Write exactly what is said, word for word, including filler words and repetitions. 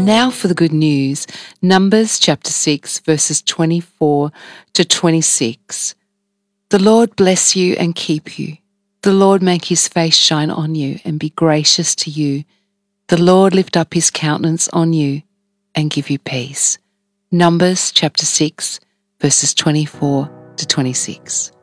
Now for the good news. Numbers chapter six, verses twenty-four to twenty-six. The Lord bless you and keep you. The Lord make his face shine on you and be gracious to you. The Lord lift up his countenance on you and give you peace. Numbers chapter six, verses twenty-four to twenty-six.